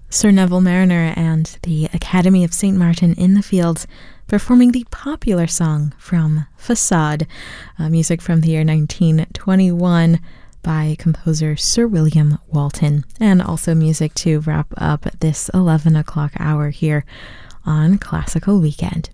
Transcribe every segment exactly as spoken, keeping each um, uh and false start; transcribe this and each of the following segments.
Sir Neville Marriner and the Academy of Saint Martin in the Fields performing the popular song from Facade, uh, music from the year nineteen twenty-one by composer Sir William Walton, and also music to wrap up this eleven o'clock hour here on Classical Weekend.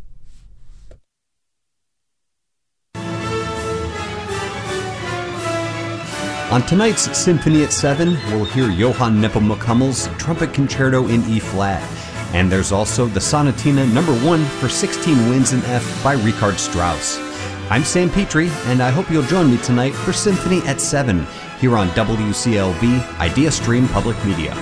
On tonight's Symphony at seven, we'll hear Johann Nepomuk-Hummel's Trumpet Concerto in E-flat. And there's also the Sonatina number one for sixteen winds in F by Richard Strauss. I'm Sam Petrie, and I hope you'll join me tonight for Symphony at seven, here on W C L V Idea Stream Public Media.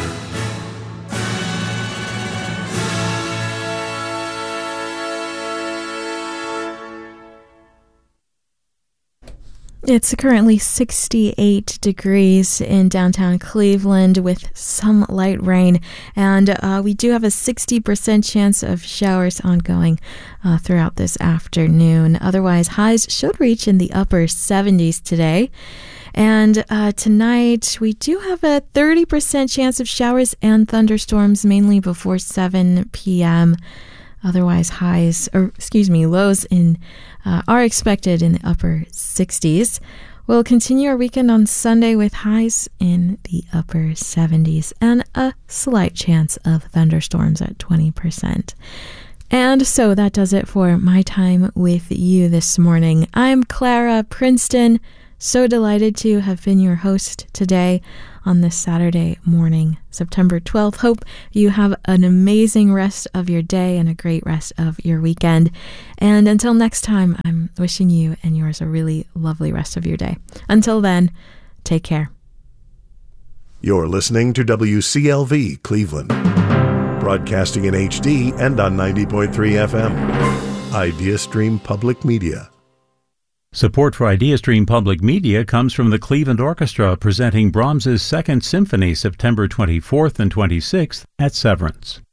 It's currently sixty-eight degrees in downtown Cleveland with some light rain, and uh, we do have a sixty percent chance of showers ongoing uh, throughout this afternoon. Otherwise, highs should reach in the upper seventies today. And uh, tonight, we do have a thirty percent chance of showers and thunderstorms, mainly before seven p.m. Otherwise, highs, or excuse me, lows in uh, are expected in the upper sixties. We'll continue our weekend on Sunday with highs in the upper seventies and a slight chance of thunderstorms at twenty percent. And so that does it for my time with you this morning. I'm Clara Princeton. So delighted to have been your host today on this Saturday morning, September twelfth. Hope you have an amazing rest of your day and a great rest of your weekend. And until next time, I'm wishing you and yours a really lovely rest of your day. Until then, take care. You're listening to W C L V Cleveland, broadcasting in H D and on ninety point three F M. IdeaStream Public Media. Support for IdeaStream Public Media comes from the Cleveland Orchestra presenting Brahms's Second Symphony September twenty-fourth and twenty-sixth at Severance.